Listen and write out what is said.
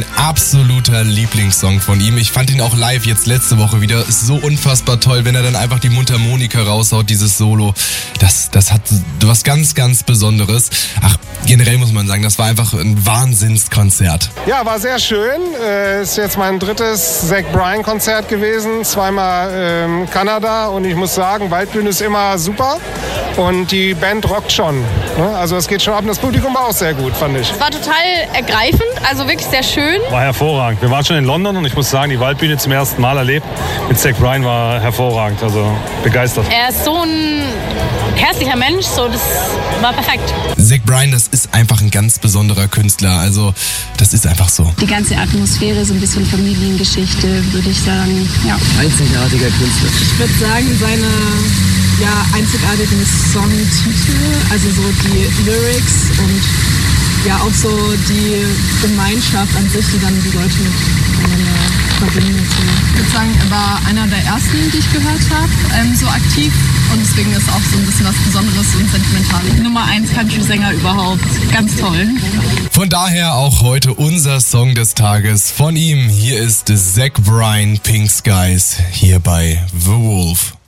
mein absoluter Lieblingssong von ihm. Ich fand ihn auch live jetzt letzte Woche wieder so unfassbar toll, wenn er dann einfach die Mundharmonika raushaut, dieses Solo. Das hat was ganz, ganz Besonderes. Ach, generell muss man sagen, das war einfach ein Wahnsinnskonzert. Ja, war sehr schön. Ist jetzt mein drittes Zach Bryan-Konzert gewesen. Zweimal Kanada und ich muss sagen, Waldbühne ist immer super und die Band rockt schon. Also es geht schon ab und das Publikum war auch sehr gut, fand ich. Es war total ergreifend, also wirklich sehr schön. War hervorragend. Wir waren schon in London und ich muss sagen, die Waldbühne zum ersten Mal erlebt. Mit Zach Bryan war hervorragend, also begeistert. Er ist so ein herzlicher Mensch, so das war perfekt. Zach Bryan, das ist einfach ein ganz besonderer Künstler, also das ist einfach so. Die ganze Atmosphäre, so ein bisschen Familiengeschichte, würde ich sagen, ja. Einzigartiger Künstler. Ich würde sagen, seine einzigartigen Songtitel, also so die Lyrics und ja auch so die Gemeinschaft an sich, die dann die Leute miteinander verbindet. Ich würde sagen, er war einer der ersten, die ich gehört habe, so aktiv. Und deswegen ist auch so ein bisschen was Besonderes und Sentimentales. Nummer 1 Country-Sänger überhaupt. Ganz toll. Von daher auch heute unser Song des Tages von ihm. Hier ist Zach Bryan, Pink Skies, hier bei The Wolf.